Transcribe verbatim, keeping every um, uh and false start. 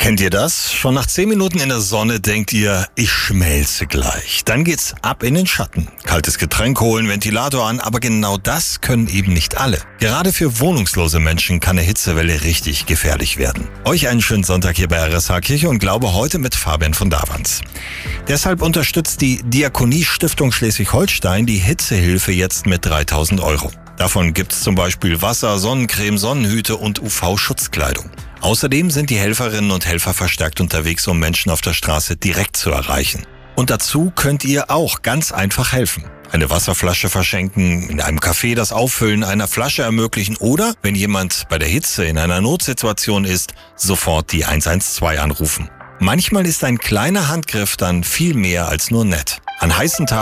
Kennt ihr das? Schon nach zehn Minuten in der Sonne denkt ihr, ich schmelze gleich. Dann geht's ab in den Schatten. Kaltes Getränk holen, Ventilator an, aber genau das können eben nicht alle. Gerade für wohnungslose Menschen kann eine Hitzewelle richtig gefährlich werden. Euch einen schönen Sonntag hier bei R S H Kirche und Glaube heute mit Fabian von Davans. Deshalb unterstützt die Diakonie-Stiftung Schleswig-Holstein die Hitzehilfe jetzt mit dreitausend Euro. Davon gibt's zum Beispiel Wasser, Sonnencreme, Sonnenhüte und U V-Schutzkleidung. Außerdem sind die Helferinnen und Helfer verstärkt unterwegs, um Menschen auf der Straße direkt zu erreichen. Und dazu könnt ihr auch ganz einfach helfen. Eine Wasserflasche verschenken, in einem Café das Auffüllen einer Flasche ermöglichen oder, wenn jemand bei der Hitze in einer Notsituation ist, sofort die eins eins zwei anrufen. Manchmal ist ein kleiner Handgriff dann viel mehr als nur nett. An heißen Tagen